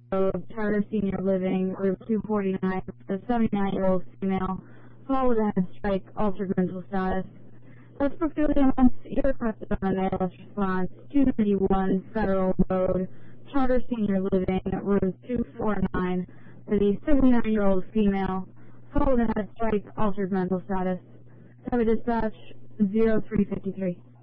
Road, Charter Senior Living, room 249, a 79-year-old female, followed and strike, altered mental status. As for Williams, you requested on an ALS response, 291 Federal Road, Charter Senior Living, room 249, for the 79-year-old female, followed and strike, altered mental status. Have a dispatch 0353.